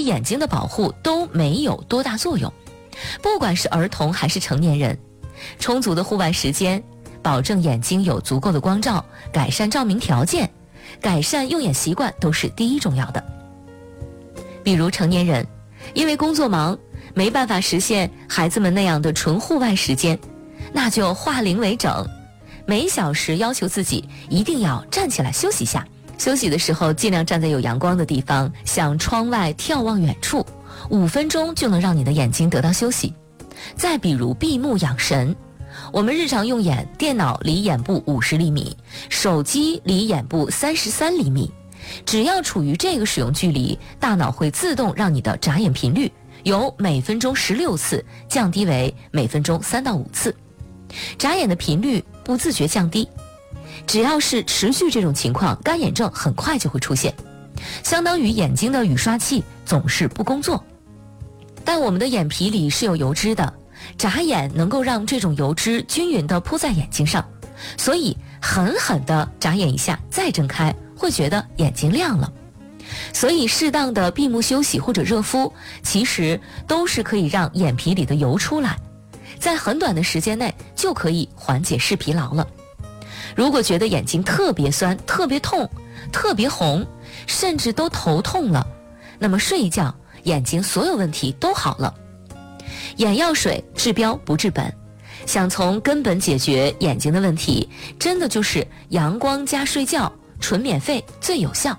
眼睛的保护都没有多大作用。不管是儿童还是成年人，充足的户外时间，保证眼睛有足够的光照，改善照明条件，改善用眼习惯都是第一重要的。比如成年人，因为工作忙，没办法实现孩子们那样的纯户外时间，那就化零为整，每小时要求自己一定要站起来休息一下，休息的时候尽量站在有阳光的地方，向窗外眺望远处，5分钟就能让你的眼睛得到休息。再比如闭目养神，我们日常用眼，电脑离眼部50厘米，手机离眼部33厘米，只要处于这个使用距离，大脑会自动让你的眨眼频率由每分钟16次降低为每分钟3到5次，眨眼的频率不自觉降低。只要是持续这种情况，干眼症很快就会出现，相当于眼睛的雨刷器总是不工作。但我们的眼皮里是有油脂的，眨眼能够让这种油脂均匀地铺在眼睛上，所以狠狠地眨眼一下再睁开，会觉得眼睛亮了。所以适当的闭目休息或者热敷，其实都是可以让眼皮里的油出来，在很短的时间内就可以缓解视疲劳了。如果觉得眼睛特别酸、特别痛、特别红，甚至都头痛了，那么睡一觉，眼睛所有问题都好了。眼药水治标不治本，想从根本解决眼睛的问题，真的就是阳光加睡觉，纯免费最有效。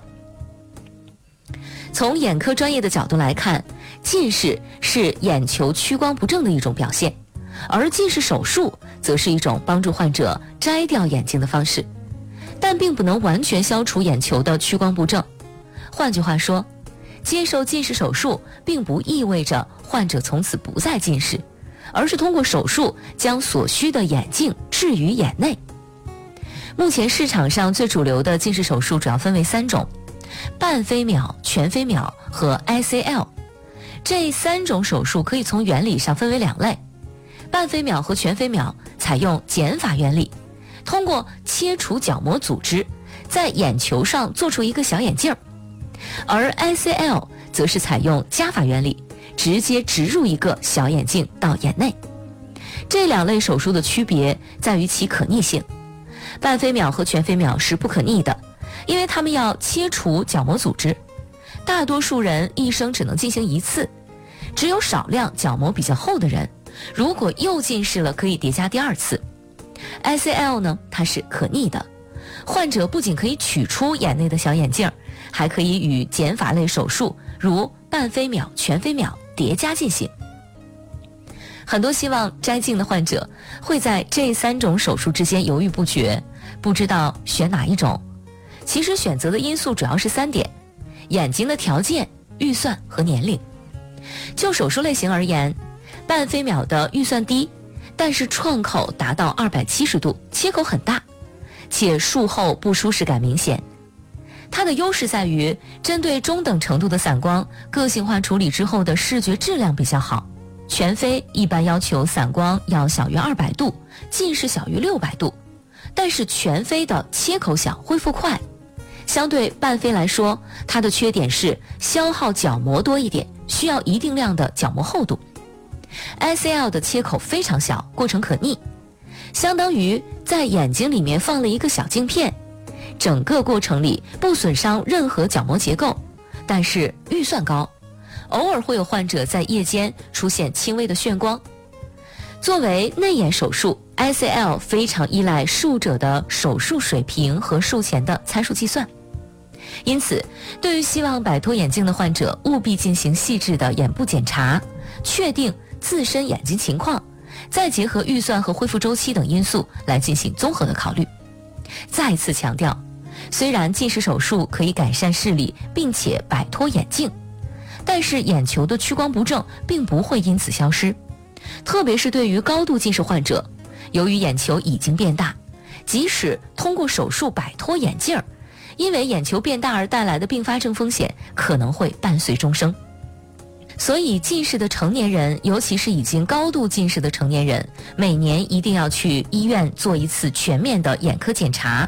从眼科专业的角度来看，近视是眼球屈光不正的一种表现，而近视手术则是一种帮助患者摘掉眼镜的方式，但并不能完全消除眼球的屈光不正。换句话说，接受近视手术并不意味着患者从此不再近视，而是通过手术将所需的眼镜置于眼内。目前市场上最主流的近视手术主要分为3种：半飞秒、全飞秒和 ICL。 这3种手术可以从原理上分为2类。半飞秒和全飞秒采用减法原理，通过切除角膜组织，在眼球上做出一个小眼镜，而 ICL 则是采用加法原理，直接植入一个小眼镜到眼内。这2类手术的区别在于其可逆性。半飞秒和全飞秒是不可逆的，因为他们要切除角膜组织，大多数人一生只能进行1次，只有少量角膜比较厚的人，如果又近视了，可以叠加第2次。ICL 呢，它是可逆的，患者不仅可以取出眼内的小眼镜，还可以与减法类手术如半飞秒、全飞秒叠加进行。很多希望摘镜的患者会在这3种手术之间犹豫不决，不知道选哪一种。其实选择的因素主要是3点：眼睛的条件、预算和年龄。就手术类型而言，半飞秒的预算低，但是创口达到270度，切口很大，且术后不舒适感明显。它的优势在于针对中等程度的散光，个性化处理之后的视觉质量比较好。全飞一般要求散光要小于200度，近视小于600度，但是全飞的切口小，恢复快。相对半飞来说，它的缺点是消耗角膜多一点，需要一定量的角膜厚度。ICL 的切口非常小，过程可逆，相当于在眼睛里面放了一个小镜片，整个过程里不损伤任何角膜结构，但是预算高，偶尔会有患者在夜间出现轻微的眩光。作为内眼手术， ICL 非常依赖术者的手术水平和术前的参数计算，因此对于希望摆脱眼镜的患者，务必进行细致的眼部检查，确定自身眼睛情况，再结合预算和恢复周期等因素来进行综合的考虑。再次强调，虽然近视手术可以改善视力并且摆脱眼镜，但是眼球的屈光不正并不会因此消失。特别是对于高度近视患者，由于眼球已经变大，即使通过手术摆脱眼镜，因为眼球变大而带来的并发症风险可能会伴随终生。所以近视的成年人，尤其是已经高度近视的成年人，每年一定要去医院做一次全面的眼科检查，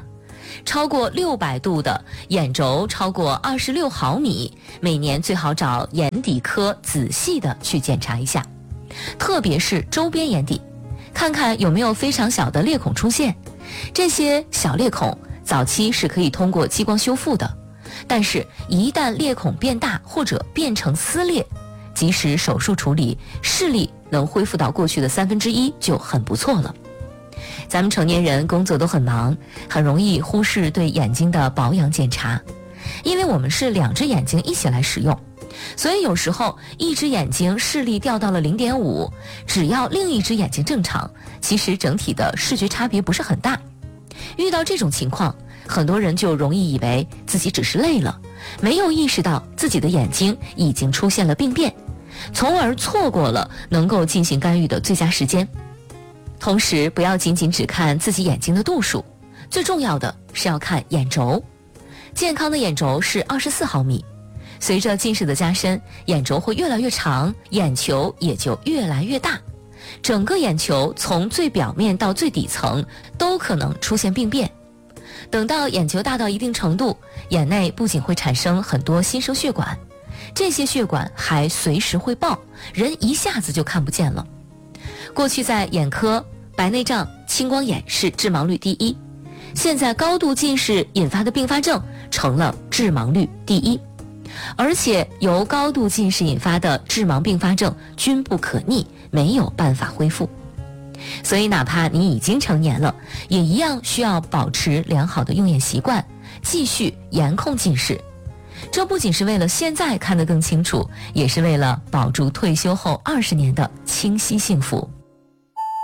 超过600度的，眼轴超过26毫米，每年最好找眼底科仔细的去检查一下，特别是周边眼底，看看有没有非常小的裂孔出现。这些小裂孔早期是可以通过激光修复的，但是一旦裂孔变大或者变成撕裂，即使手术处理，视力能恢复到过去的1/3就很不错了。咱们成年人工作都很忙，很容易忽视对眼睛的保养检查，因为我们是2只眼睛一起来使用，所以有时候一只眼睛视力掉到了0.5，只要另一只眼睛正常，其实整体的视觉差别不是很大。遇到这种情况，很多人就容易以为自己只是累了，没有意识到自己的眼睛已经出现了病变，从而错过了能够进行干预的最佳时间。同时，不要仅仅只看自己眼睛的度数，最重要的是要看眼轴。健康的眼轴是24毫米，随着近视的加深，眼轴会越来越长，眼球也就越来越大，整个眼球从最表面到最底层都可能出现病变。等到眼球大到一定程度，眼内不仅会产生很多新生血管，这些血管还随时会爆，人一下子就看不见了。过去在眼科，白内障、青光眼是致盲率第1，现在高度近视引发的并发症成了致盲率第1，而且由高度近视引发的致盲并发症均不可逆，没有办法恢复。所以哪怕你已经成年了，也一样需要保持良好的用眼习惯，继续严控近视。这不仅是为了现在看得更清楚，也是为了保住退休后20年的清晰幸福。